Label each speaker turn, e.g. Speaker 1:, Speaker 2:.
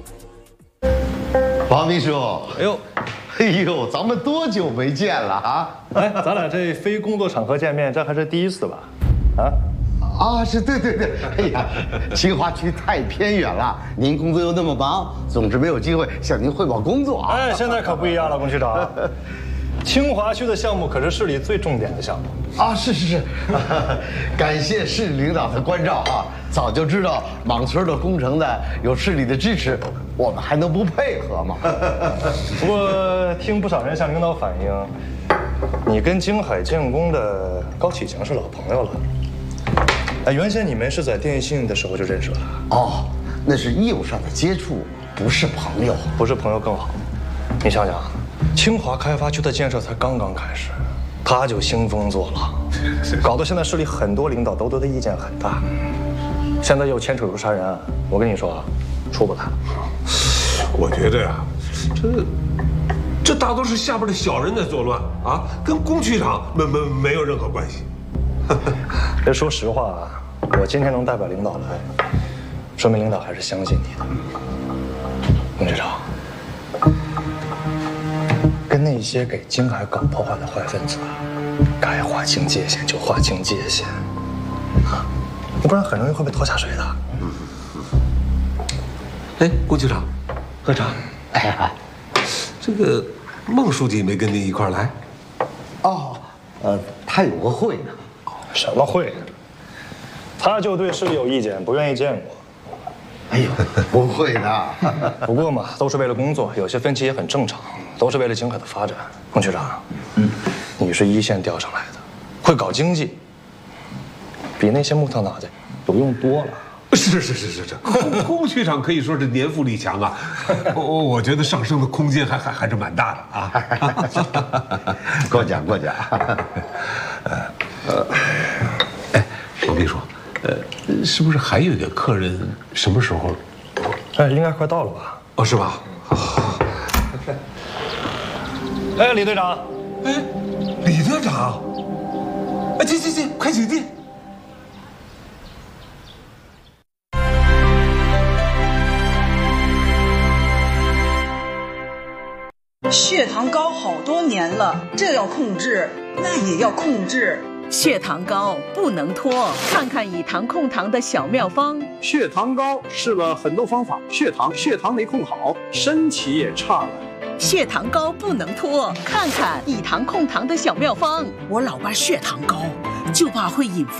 Speaker 1: 王秘书，
Speaker 2: 哎呦，
Speaker 1: 咱们多久没见了啊？
Speaker 2: 哎，咱俩这非工作场合见面，这还是第一次吧？
Speaker 1: 是对，哎呀，清华区太偏远了，您工作又那么忙，总是没有机会向您汇报工作啊。
Speaker 2: 哎，现在可不一样了，龚区长，清华区的项目可是市里最重点的项目
Speaker 1: 是，感谢市领导的关照啊！早就知道莽村的工程呢，有市里的支持，我们还能不配合吗？
Speaker 2: 不过听不少人向领导反映，你跟京海建工的高启强是老朋友了。哎，原先你们是在电信的时候就认识了？
Speaker 1: 那是业务上的接触，不是朋友。
Speaker 2: 不是朋友更好。你想想，清华开发区的建设才刚刚开始，他就兴风作浪，搞得现在市里很多领导都对他意见很大。现在又牵扯入杀人案，我跟你说啊，出不来了。
Speaker 3: 我觉得呀，这大都是下边的小人在作乱啊，跟龚区长没有任何关系。
Speaker 2: 这说实话啊，我今天能代表领导来，说明领导还是相信你的。龚局长，跟那些给京海搞破坏的坏分子，该划清界限就划清界限，不然很容易会被拖下水的。
Speaker 3: 哎，龚局长，喝茶。这个孟书记没跟您一块儿来？
Speaker 1: 他有个会呢。
Speaker 2: 什么会？他就对市里有意见，不愿意见我。
Speaker 1: 哎呦，不会的。
Speaker 2: 不过嘛，都是为了工作，有些分歧也很正常，都是为了京海的发展。龚局长，你是一线调上来的，会搞经济，比那些木头脑袋有用多了。
Speaker 3: 是，龚区长可以说是年富力强啊，我觉得上升的空间还是蛮大的啊。
Speaker 1: 过奖。
Speaker 3: 王秘书，是不是还有一个客人？什么时候？
Speaker 2: 哎，应该快到了吧？
Speaker 3: 是吧？
Speaker 2: 哎，李队长。
Speaker 3: 哎，李队长。哎，进，快请进。
Speaker 4: 血糖高好多年了，这要控制，那也要控制。
Speaker 5: 血糖高不能拖，看看以糖控糖的小妙方。
Speaker 6: 血糖高试了很多方法，血糖没控好，身体也差了。
Speaker 5: 血糖高不能拖，看看以糖控糖的小妙方。我老伴血糖高，就怕会引发